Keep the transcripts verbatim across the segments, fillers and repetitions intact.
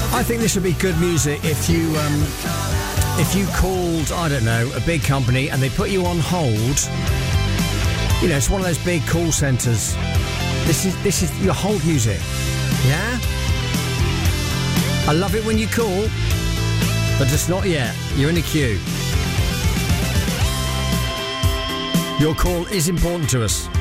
I think this would be good music if you um, if you called, I don't know, a big company and they put you on hold. You know, it's one of those big call centres. This is this is your hold music. Yeah? I love it when you call, but just not yet. You're in a queue. Your call is important to us.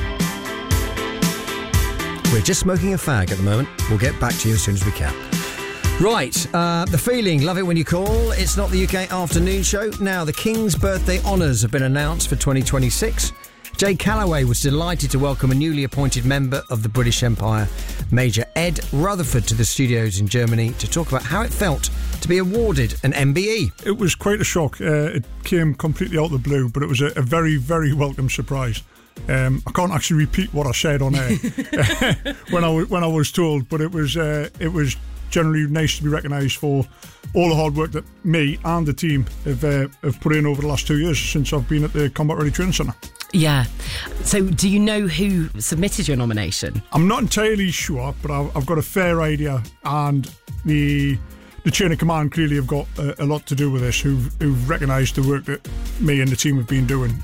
We're just smoking a fag at the moment. We'll get back to you as soon as we can. Right, uh, The Feeling, love it when you call. It's not the U K afternoon show. Now, the King's birthday honours have been announced for twenty twenty-six. Jay Calloway was delighted to welcome a newly appointed member of the British Empire, Major Ed Rutherford, to the studios in Germany to talk about how it felt to be awarded an M B E. It was quite a shock. Uh, it came completely out of the blue, but it was a, a very, very welcome surprise. Um, I can't actually repeat what I said on air when I w- when I was told, but it was uh, it was generally nice to be recognised for all the hard work that me and the team have uh, have put in over the last two years since I've been at the Combat Ready Training Centre. Yeah. So, do you know who submitted your nomination? I'm not entirely sure, but I've, I've got a fair idea, and the the chain of command clearly have got a, a lot to do with this. Who've, who've recognised the work that me and the team have been doing.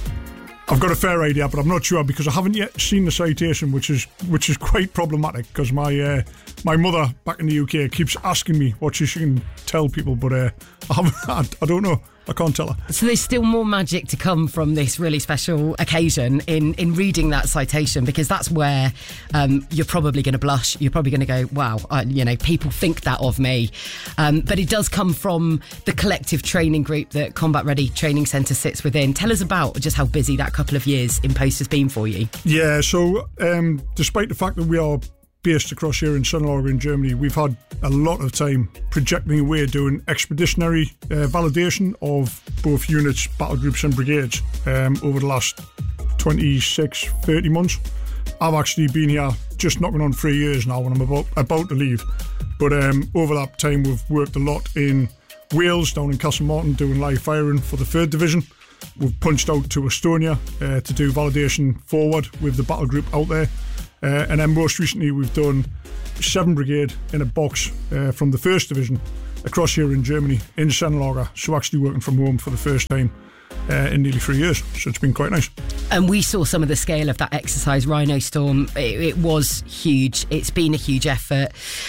I've got a fair idea, but I'm not sure because I haven't yet seen the citation, which is which is quite problematic because my uh, my mother back in the U K keeps asking me what she can tell people, but uh, I haven't. I, I don't know. I can't tell her. So there's still more magic to come from this really special occasion in, in reading that citation, because that's where um, you're probably going to blush. You're probably going to go, wow, I, you know, people think that of me. Um, but it does come from the collective training group that Combat Ready Training Centre sits within. Tell us about just how busy that couple of years in post has been for you. Yeah, so um, despite the fact that we are based across here in Sennelager in Germany, we've had a lot of time projecting away doing expeditionary uh, validation of both units, battle groups and brigades um, over the last twenty-six, thirty months. I've actually been here just knocking on three years now when I'm about, about to leave. But um, over that time we've worked a lot in Wales, down in Castlemartin, doing live firing for the third Division. We've punched out to Estonia uh, to do validation forward with the battle group out there. Uh, and then most recently we've done seven Brigade in a box uh, from the first Division across here in Germany in Sennelager, so actually working from home for the first time uh, in nearly three years, so it's been quite nice. And we saw some of the scale of that exercise, Rhino Storm. It, it was huge. It's been a huge effort,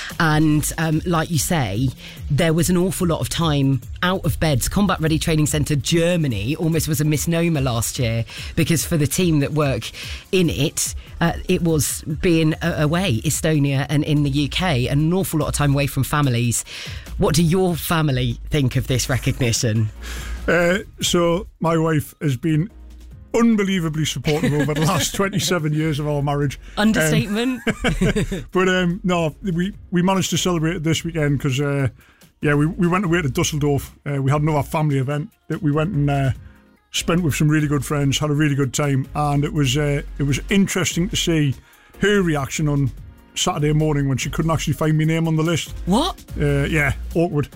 and um, like you say, there was an awful lot of time out of beds. Combat Ready Training Centre Germany almost was a misnomer last year, because for the team that work in it, uh, it was being away, Estonia and in the U K, and an awful lot of time away from families. What do your family think of this recognition? Uh, so my wife has been unbelievably supportive over the last twenty-seven years of our marriage. Understatement. Um, but um, no, we, we managed to celebrate it this weekend because uh, yeah, we, we went away to Dusseldorf. Uh, we had another family event that we went and uh, spent with some really good friends, had a really good time, and it was uh, it was interesting to see her reaction on Saturday morning when she couldn't actually find my name on the list. What? Uh, yeah, awkward.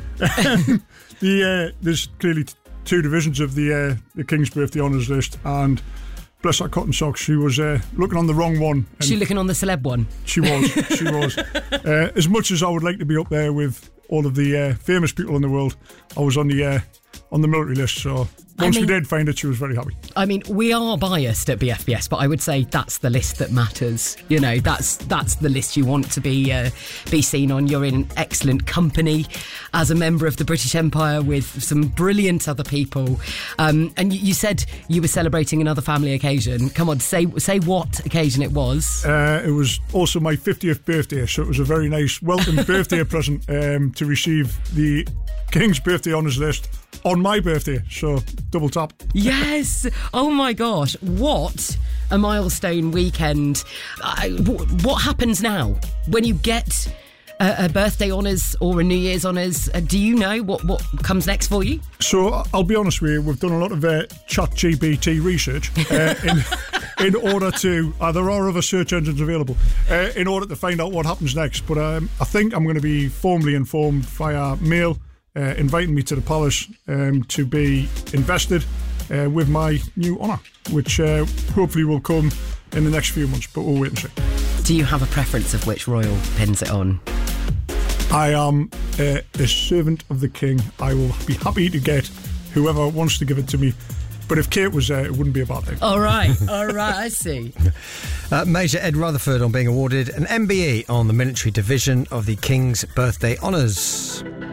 the uh, there's clearly t- two divisions of the uh, the King's Birthday Honours list, and bless her cotton socks, she was uh, looking on the wrong one. She looking on the celeb one? She was, she was. Uh, as much as I would like to be up there with all of the uh, famous people in the world, I was on the uh, on the military list, so once I mean, we did find it, she was very happy. I mean, we are biased at B F B S, but I would say that's the list that matters. You know, that's that's the list you want to be uh, be seen on. You're in excellent company as a member of the British Empire with some brilliant other people. Um, and you, you said you were celebrating another family occasion. Come on, say say what occasion it was. Uh, it was also my fiftieth birthday, so it was a very nice welcome birthday present um, to receive the King's Birthday Honours list on my birthday, so double tap. Yes. Oh my gosh, what a milestone weekend. Uh, what, what happens now when you get a, a birthday honours or a New Year's honours? Uh, do you know what, what comes next for you? So I'll be honest with you, we've done a lot of uh, chat G P T research uh, in, in order to uh, there are other search engines available uh, in order to find out what happens next, but um, I think I'm going to be formally informed via mail, Uh, inviting me to the palace um, to be invested uh, with my new honour, which uh, hopefully will come in the next few months, but we'll wait and see. Do you have a preference of which royal pins it on? I am uh, as servant of the King. I will be happy to get whoever wants to give it to me. But if Kate was there, it wouldn't be a bad thing. All right, all right, I see. Uh, Major Ed Rutherford on being awarded an M B E on the military division of the King's Birthday Honours.